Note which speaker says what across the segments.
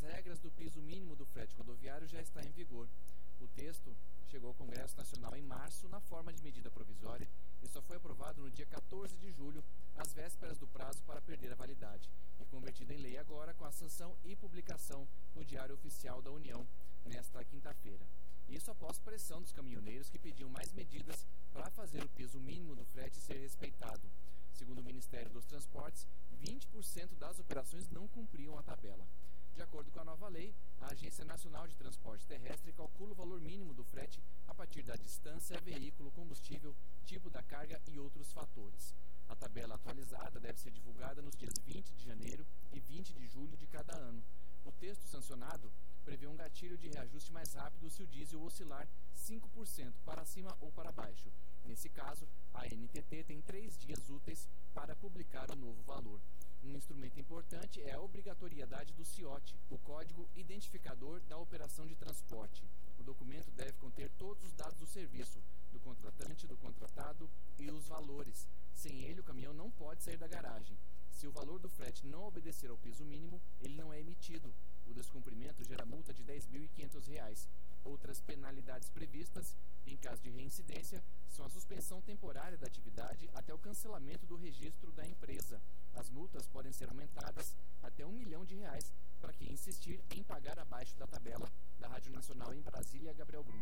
Speaker 1: regras do piso mínimo do frete rodoviário já está em vigor. O texto chegou ao Congresso Nacional em março na forma de medida provisória e só foi aprovado no dia 14 de julho, às vésperas do prazo para perder a validade, e convertido em lei agora com a sanção e publicação no Diário Oficial da União nesta quinta-feira. Isso após pressão dos caminhoneiros que pediam mais medidas para fazer o piso mínimo do frete ser respeitado. Segundo o Ministério dos Transportes, 20% das operações não cumpriam a tabela. De acordo com a nova lei, a Agência Nacional de Transporte Terrestre calcula o valor mínimo do frete a partir da distância, veículo, combustível, tipo da carga e outros fatores. A tabela atualizada deve ser divulgada nos dias 20 de janeiro e 20 de julho de cada ano. O texto sancionado prevê um gatilho de reajuste mais rápido se o diesel oscilar 5% para cima ou para baixo. Nesse caso, a ANTT tem 3 dias úteis para publicar o novo valor. Um instrumento importante é a obrigatoriedade do CIOT, o Código Identificador da Operação de Transporte. O documento deve conter todos os dados do serviço, do contratante, do contratado e os valores. Sem ele, o caminhão não pode sair da garagem. Se o valor do frete não obedecer ao piso mínimo, ele não é emitido. O descumprimento gera multa de R$ 10.500. Outras penalidades previstas, em caso de reincidência, são a suspensão temporária da atividade até o cancelamento do registro da empresa. As multas podem ser aumentadas até R$ 1 milhão para quem insistir em pagar abaixo da tabela. Da Rádio Nacional em Brasília, Gabriel Brum.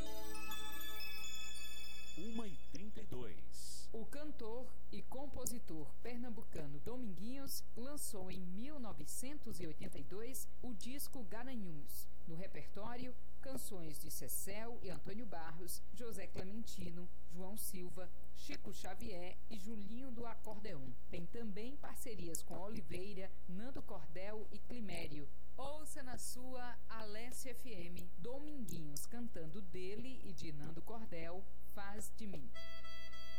Speaker 2: 1h32.
Speaker 3: O cantor e compositor pernambucano Dominguinhos lançou em 1982 o disco Garanhuns. No repertório, canções de Cecel e Antônio Barros, José Clementino, João Silva, Chico Xavier e Julinho do Acordeon. Tem também parcerias com Oliveira, Nando Cordel e Climério. Ouça na sua Alesse FM, Dominguinhos cantando dele e de Nando Cordel, Faz de Mim.